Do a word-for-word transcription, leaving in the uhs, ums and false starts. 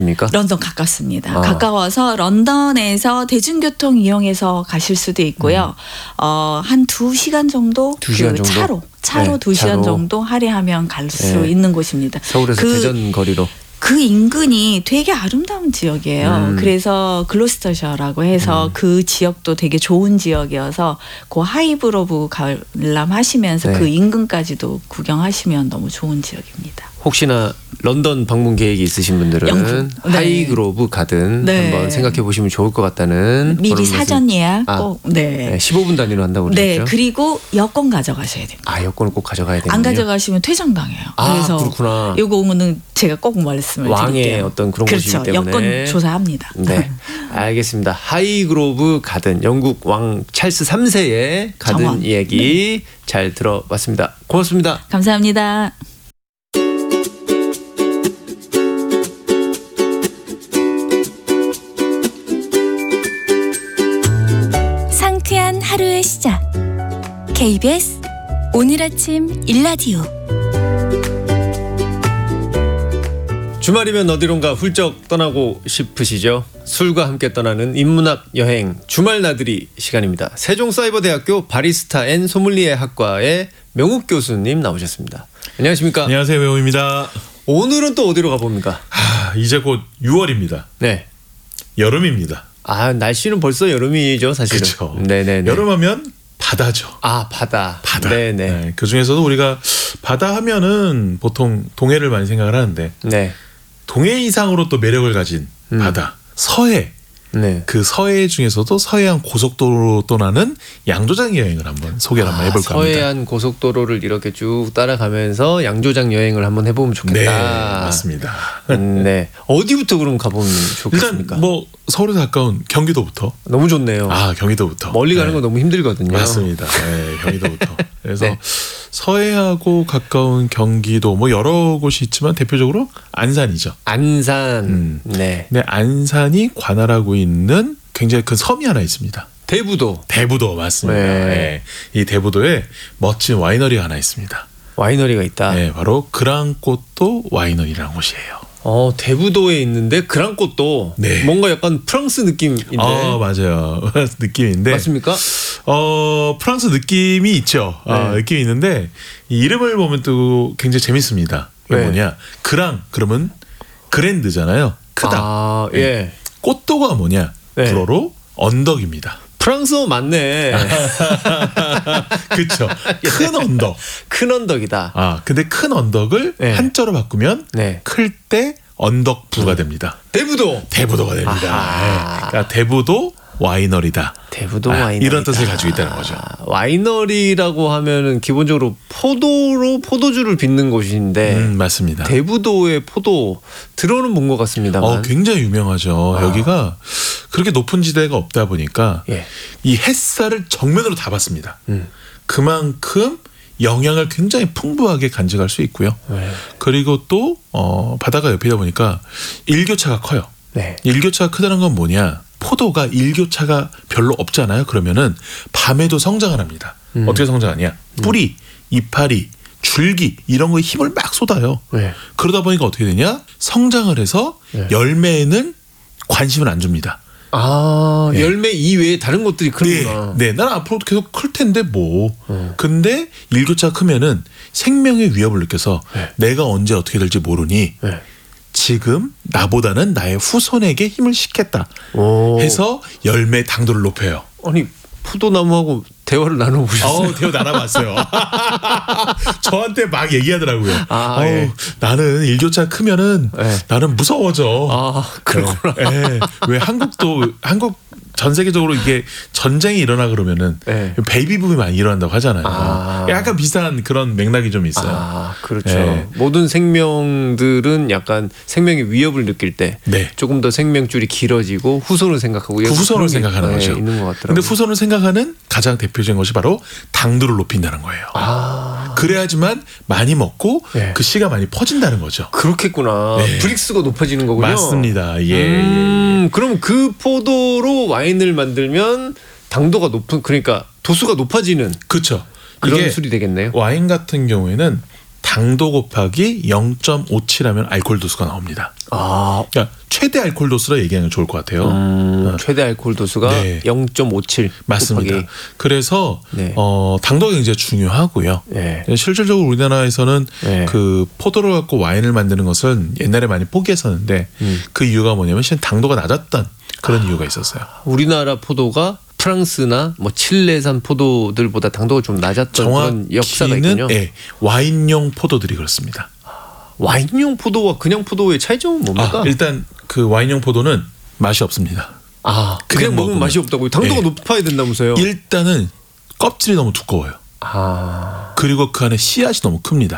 입니까? 런던 가깝습니다. 아. 가까워서 런던에서 대중교통 이용해서 가실 수도 있고요. 음. 어, 한 두 시간 정도, 두 시간 그 정도? 차로 차로 네, 두 시간 차로. 정도 할애하면 갈 수 네. 있는 곳입니다. 서울에서 그, 대전 거리로. 그 인근이 되게 아름다운 지역이에요. 음. 그래서 글로스터셔라고 해서 음. 그 지역도 되게 좋은 지역이어서 그 하이브로브 관람하시면서 네. 그 인근까지도 구경하시면 너무 좋은 지역입니다. 혹시나 런던 방문 계획이 있으신 분들은 영국. 네. 하이그로브 가든 네. 한번 생각해 보시면 좋을 것 같다는 미리 그런 사전 예약 아, 꼭. 네. 네, 십오 분 단위로 한다고 네, 그러죠. 그리고 여권 가져가셔야 됩니다. 아, 여권을 꼭 가져가야 되는요. 안 가져가시면 퇴장당해요. 아, 그래서 그렇구나. 요거는 제가 꼭 말씀을 왕의 드릴게요. 어떤 그런 그렇죠. 곳이기 때문에. 여권 조사합니다. 네, 알겠습니다. 하이그로브 가든 영국 왕 찰스 삼 세의 가든 정원. 이야기 네. 잘 들어봤습니다. 고맙습니다. 감사합니다. 상쾌한 하루의 시작. 케이비에스 오늘 아침 일라디오. 주말이면 어디론가 훌쩍 떠나고 싶으시죠? 술과 함께 떠나는 인문학 여행 주말 나들이 시간입니다. 세종사이버대학교 바리스타 앤 소믈리에 학과의 명욱 교수님 나오셨습니다. 안녕하십니까? 안녕하세요, 명욱입니다. 오늘은 또 어디로 가봅니까? 하, 이제 곧 유월입니다. 네. 여름입니다. 아, 날씨는 벌써 여름이죠, 사실은. 그렇죠. 네네. 여름하면 바다죠. 아, 바다. 바다. 네네. 네, 그 중에서도 우리가 바다 하면은 보통 동해를 많이 생각을 하는데 네. 동해 이상으로 또 매력을 가진 음. 바다. 서해. 네. 그 서해 중에서도 서해안 고속도로로 떠나는 양조장 여행을 한번 소개를 한번 해볼까 아, 합니다. 서해안 고속도로를 이렇게 쭉 따라가면서 양조장 여행을 한번 해보면 좋겠다. 네, 맞습니다. 음, 네. 어디부터 그럼 가보면 좋겠습니까? 일단 뭐 서울에 가까운 경기도부터. 너무 좋네요. 아, 경기도부터. 멀리 가는 네. 건 너무 힘들거든요. 맞습니다. 네, 경기도부터. 그래서 네. 서해하고 가까운 경기도 뭐 여러 곳이 있지만 대표적으로 안산이죠. 안산. 음. 네. 네, 안산이 관할하고 있는 굉장히 큰 섬이 하나 있습니다. 대부도. 대부도 맞습니다. 네. 네. 이 대부도에 멋진 와이너리가 하나 있습니다. 와이너리가 있다. 네, 바로 그랑꼬또 와이너리라는 곳이에요. 어, 대부도에 있는데 그랑꽃도 네. 뭔가 약간 프랑스 느낌인데. 아, 맞아요. 느낌인데. 맞습니까? 어, 프랑스 느낌이 있죠. 네. 어, 느낌이 있는데 이 이름을 보면 또 굉장히 재밌습니다. 이게 네. 뭐냐? 그랑 그러면 그랜드잖아요. 크다. 아, 네. 예. 꽃도가 뭐냐? 네. 불어로 언덕입니다. 프랑스어 맞네. 그렇죠. 큰 언덕. 큰 언덕이다. 아, 근데 큰 언덕을 네. 한자로 바꾸면 네. 클 때 언덕부가 됩니다. 대부도. 대부도가 됩니다. 아하. 네. 그러니까 대부도 와이너리다. 대부도 아, 와이너리. 이런 뜻을 가지고 있다는 거죠. 와이너리라고 하면은 기본적으로 포도로 포도주를 빚는 곳인데 음, 맞습니다. 대부도의 포도 들어는 본 것 같습니다만. 어, 굉장히 유명하죠. 아. 여기가 그렇게 높은 지대가 없다 보니까 예. 이 햇살을 정면으로 다 받습니다. 음. 그만큼 영양을 굉장히 풍부하게 간직할 수 있고요. 네. 그리고 또 어, 바다가 옆이다 보니까 일교차가 커요. 네. 일교차가 크다는 건 뭐냐? 포도가 일교차가 별로 없잖아요. 그러면은 밤에도 성장을 합니다. 음. 어떻게 성장하냐? 뿌리, 이파리, 줄기 이런 거에 힘을 막 쏟아요. 네. 그러다 보니까 어떻게 되냐? 성장을 해서 네. 열매에는 관심을 안 줍니다. 아, 네. 열매 이외에 다른 것들이 네, 크구나. 네, 난 앞으로도 계속 클 텐데 뭐. 음. 근데 일교차가 크면은 생명의 위협을 느껴서 네. 내가 언제 어떻게 될지 모르니 네. 지금 나보다는 나의 후손에게 힘을 싣겠다 오. 해서 열매 당도를 높여요. 아니 포도나무하고 대화를 나눠보셨어요? 어우, 대화 나눠봤어요. 저한테 막 얘기하더라고요. 아, 어우, 예. 나는 일교차 크면은 네. 나는 무서워져. 아, 그렇구나. 네. 네. 왜 한국도 한국 전 세계적으로 이게 전쟁이 일어나 그러면은 네. 베이비붐이 많이 일어난다고 하잖아요. 아. 약간 비슷한 그런 맥락이 좀 있어요. 아, 그렇죠. 네. 모든 생명들은 약간 생명의 위협을 느낄 때 네. 조금 더 생명줄이 길어지고 후손을 생각하고 그 후손을 그런 게, 생각하는 네, 거죠. 있는 것 같더라고요. 근데 후손을 생각하는 가장 대표적인 것이 바로 당도를 높인다는 거예요. 아, 그래야지만 많이 먹고 네. 그 씨가 많이 퍼진다는 거죠. 그렇겠구나. 네. 브릭스가 높아지는 거군요. 맞습니다. 예. 음, 그럼 그 포도로 와인을 만들면 당도가 높은, 그러니까 도수가 높아지는 그렇죠. 그런 이게 술이 되겠네요. 와인 같은 경우에는 당도 곱하기 영 점 오칠하면 알코올 도수가 나옵니다. 아, 그러니까 최대 알코올 도수로 얘기하는 게 좋을 것 같아요. 음, 어. 최대 알코올 도수가 네. 영 점 오칠 맞습니다. 곱하기. 그래서 네. 어, 당도가 굉장히 중요하고요. 네. 실질적으로 우리나라에서는 네. 그 포도를 갖고 와인을 만드는 것은 옛날에 많이 포기했었는데 음. 그 이유가 뭐냐면 실은 당도가 낮았던 그런 이유가 있었어요. 우리나라 포도가 프랑스나 뭐 칠레산 포도들보다 당도가 좀 낮았던 그런 역사가 있군요. 정확히는 예, 와인용 포도들이 그렇습니다. 와인용 포도와 그냥 포도의 차이점은 뭡니까? 아, 일단 그 와인용 포도는 맛이 없습니다. 아, 그냥, 그냥 먹으면 먹으면. 맛이 없다고요? 당도가 네. 높아야 된다면서요? 일단은 껍질이 너무 두꺼워요. 아, 그리고 그 안에 씨앗이 너무 큽니다.